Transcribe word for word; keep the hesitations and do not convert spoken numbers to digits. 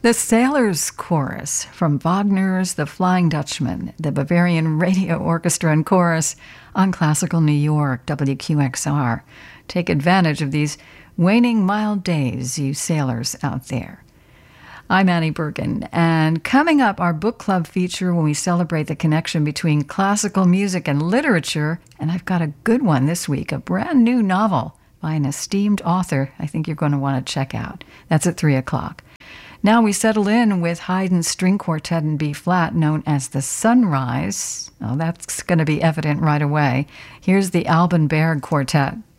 The Sailors Chorus from Wagner's The Flying Dutchman, the Bavarian Radio Orchestra and Chorus on Classical New York, W Q X R. Take advantage of these waning mild days, you sailors out there. I'm Annie Bergen, and coming up, our book club feature when we celebrate the connection between classical music and literature, and I've got a good one this week, a brand new novel by an esteemed author I think you're going to want to check out. That's at three o'clock. Now we settle in with Haydn's String Quartet in B-flat, known as the Sunrise. Oh, that's going to be evident right away. Here's the Alban Berg Quartet.